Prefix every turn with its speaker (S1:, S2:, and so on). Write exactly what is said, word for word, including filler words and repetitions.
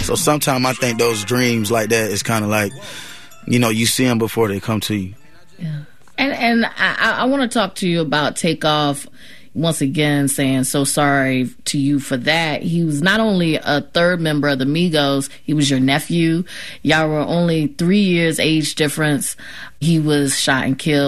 S1: So sometimes I think those dreams like that is kind of like, you know, you see them before they come to you.
S2: Yeah. And and I, I want to talk to you about Takeoff. Once again, saying so sorry to you for that. He was not only a third member of the Migos, he was your nephew. Y'all were only three years age difference. He was shot and killed.